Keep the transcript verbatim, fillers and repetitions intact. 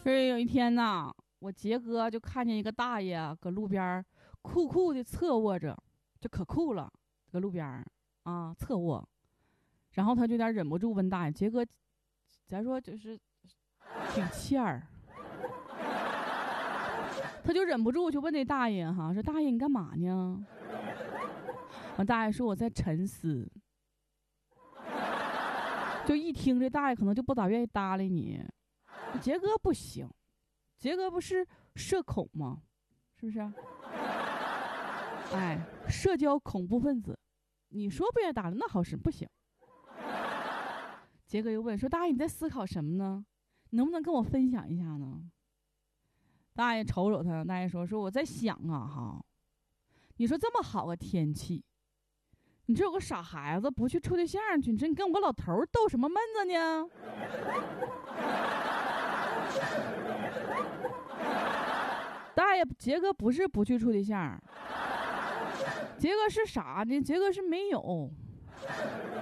这有一天呐，我杰哥就看见一个大爷搁路边酷酷的侧卧着，就可酷了，搁路边啊侧卧，然后他就有点忍不住问大爷：“杰哥，咱说就是挺欠儿。”他就忍不住就问那大爷哈，说：“大爷你干嘛呢？”完大爷说：“我在沉思。”就一听这大爷可能就不咋愿意搭理你。杰哥不行，杰哥不是社恐吗？是不是？哎，社交恐怖分子，你说不愿意搭理那好使不行。杰哥又问说：“大爷你在思考什么呢？能不能跟我分享一下呢？”大爷瞅瞅他，大爷说：“说我在想啊哈，你说这么好个天气，你这有个傻孩子不去处对象去，你说你跟我个老头逗什么闷子呢？”大爷，杰哥不是不去处对象，杰哥是啥呢？杰哥是没有。